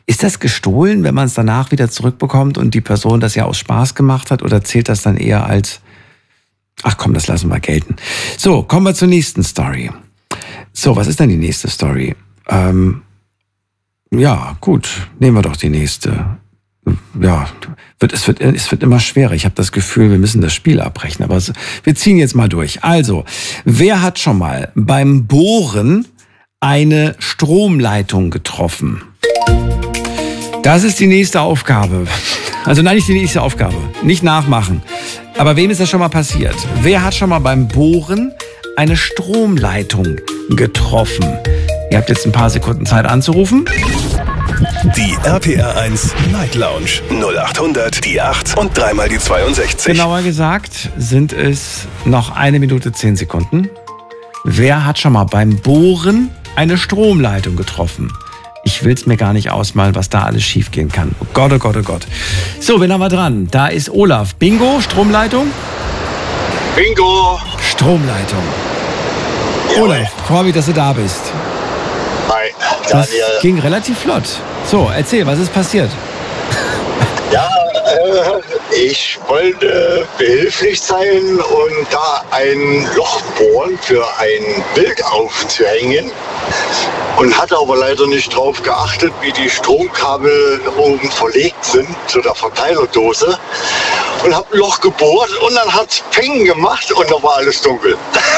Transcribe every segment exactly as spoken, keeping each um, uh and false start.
Ist das gestohlen, wenn man es danach wieder zurückbekommt und die Person das ja aus Spaß gemacht hat? Oder zählt das dann eher als, ach komm, das lassen wir gelten. So, kommen wir zur nächsten Story. So, was ist denn die nächste Story? Ähm, ja, gut, nehmen wir doch die nächste. Ja, wird, es, wird, es wird immer schwerer. Ich habe das Gefühl, wir müssen das Spiel abbrechen. Aber es, wir ziehen jetzt mal durch. Also, wer hat schon mal beim Bohren eine Stromleitung getroffen? Das ist die nächste Aufgabe. Also nein, nicht die nächste Aufgabe. Nicht nachmachen. Aber wem ist das schon mal passiert? Wer hat schon mal beim Bohren eine Stromleitung getroffen? Ihr habt jetzt ein paar Sekunden Zeit anzurufen. Die R P R eins Night Lounge null acht hundert, die acht und dreimal die zweiundsechzig. Genauer gesagt sind es noch eine Minute zehn Sekunden. Wer hat schon mal beim Bohren eine Stromleitung getroffen? Ich will es mir gar nicht ausmalen, was da alles schiefgehen kann. Oh Gott, oh Gott, oh Gott. So, wen haben wir dran? Da ist Olaf. Bingo, Stromleitung? Bingo! Stromleitung. Ja. Olaf, freue mich, dass du da bist. Hi, Das Daniel. ging relativ flott. So, erzähl, was ist passiert? Ja, äh, ich wollte behilflich sein und da ein Loch bohren für ein Bild aufzuhängen und hatte aber leider nicht drauf geachtet, wie die Stromkabel oben verlegt sind zu der Verteilerdose und habe ein Loch gebohrt und dann hat es Peng gemacht und da war alles dunkel.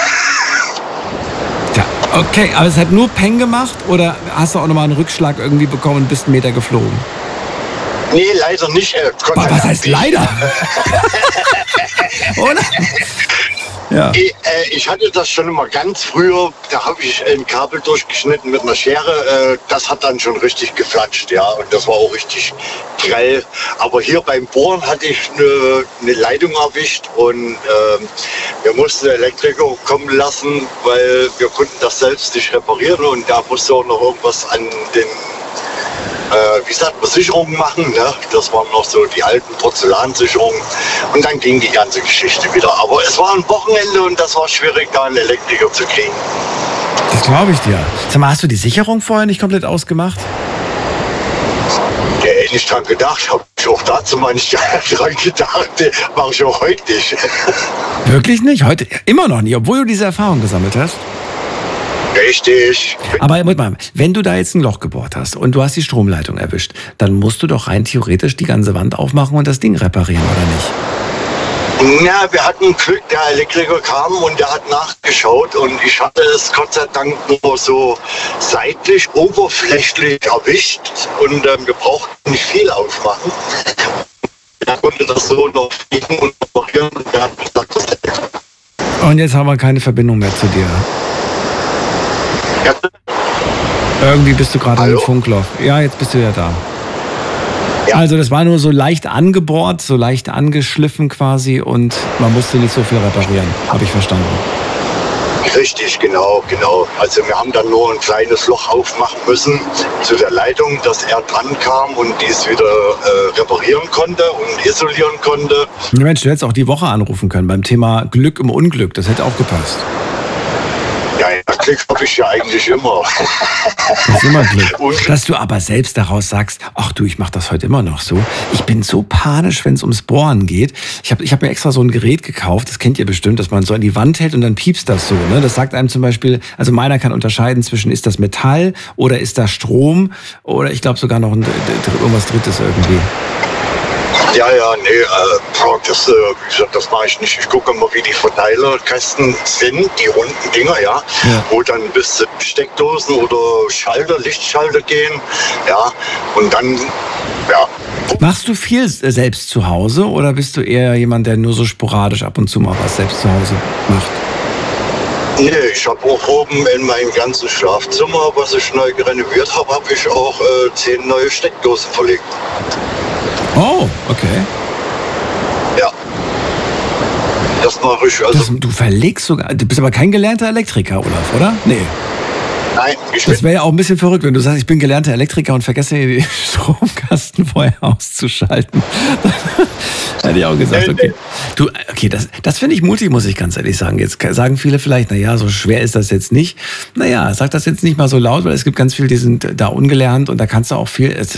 Ja, okay, aber es hat nur Peng gemacht oder hast du auch nochmal einen Rückschlag irgendwie bekommen und bist einen Meter geflogen? Nee, leider nicht. Äh, Gott sei Was Dank heißt nicht. leider? Oder? Ja. Ich, äh, ich hatte das schon immer ganz früher, da habe ich ein Kabel durchgeschnitten mit einer Schere, äh, das hat dann schon richtig geflatscht, ja, und das war auch richtig grell. Aber hier beim Bohren hatte ich eine, eine Leitung erwischt und äh, wir mussten den Elektriker kommen lassen, weil wir konnten das selbst nicht reparieren und da musste auch noch irgendwas an den Äh, wie gesagt, Sicherungen machen. Ne? Das waren noch so die alten Porzellansicherungen. Und dann ging die ganze Geschichte wieder. Aber es war ein Wochenende und das war schwierig, da einen Elektriker zu kriegen. Das glaube ich dir. Sag mal, hast du die Sicherung vorher nicht komplett ausgemacht? Ja, hätte ich dran gedacht, habe ich auch dazu mal nicht dran gedacht. Mache ich auch heute nicht. Wirklich nicht? Heute immer noch nicht, obwohl du diese Erfahrung gesammelt hast? Richtig. Aber Moment mal, wenn du da jetzt ein Loch gebohrt hast und du hast die Stromleitung erwischt, dann musst du doch rein theoretisch die ganze Wand aufmachen und das Ding reparieren, oder nicht? Ja, wir hatten Glück, der Elektriker kam und der hat nachgeschaut und ich hatte es Gott sei Dank nur so seitlich, oberflächlich erwischt und ähm, wir brauchten nicht viel aufmachen. Er konnte das so noch fliegen und reparieren und der hat gesagt, das ist Und jetzt haben wir keine Verbindung mehr zu dir. ja, Irgendwie bist du gerade Hallo? im Funkloch. Ja, jetzt bist du ja da. Ja. Also das war nur so leicht angebohrt, so leicht angeschliffen quasi und man musste nicht so viel reparieren, habe ich verstanden. richtig, genau, genau. Also wir haben dann nur ein kleines Loch aufmachen müssen zu der Leitung, dass er dran kam und dies wieder äh, reparieren konnte und isolieren konnte. Mensch, du hättest auch die Woche anrufen können beim Thema Glück im Unglück, das hätte auch gepasst. Ja, ja, Glück habe ich ja eigentlich immer. Das ist immer Glück. Und- Dass du aber selbst daraus sagst, ach du, ich mache das heute immer noch so. Ich bin so panisch, wenn es ums Bohren geht. Ich habe ich hab mir extra so ein Gerät gekauft, das kennt ihr bestimmt, dass man so an die Wand hält und dann piepst das so. Ne? Das sagt einem zum Beispiel, also meiner kann unterscheiden zwischen, ist das Metall oder ist das Strom oder ich glaube sogar noch ein, irgendwas Drittes irgendwie. Ja, ja, nee, äh, das, äh, wie gesagt, das mache ich nicht. Ich gucke immer, wie die Verteilerkästen sind, die runden Dinger, ja, Ja. wo dann bis zu Steckdosen oder Schalter, Lichtschalter gehen, ja, und dann, ja. Machst du viel selbst zu Hause oder bist du eher jemand, der nur so sporadisch ab und zu mal was selbst zu Hause macht? Nee, ich habe auch oben in meinem ganzen Schlafzimmer, was ich neu renoviert habe, habe ich auch äh, zehn neue Steckdosen verlegt. Oh, okay. Ja. Das mache ich, also, Das, du verlegst sogar, du bist aber kein gelernter Elektriker, Olaf, oder? Nee. nein, ich Das bin, wäre ja auch ein bisschen verrückt, wenn du sagst, ich bin gelernter Elektriker und vergesse den Stromkasten vorher auszuschalten. Hätte ich auch gesagt, okay. Du, okay, das, das finde ich mutig, muss ich ganz ehrlich sagen. Jetzt sagen viele vielleicht, naja, so schwer ist das jetzt nicht. Naja, sag das jetzt nicht mal so laut, weil es gibt ganz viele, die sind da ungelernt und da kannst du auch viel,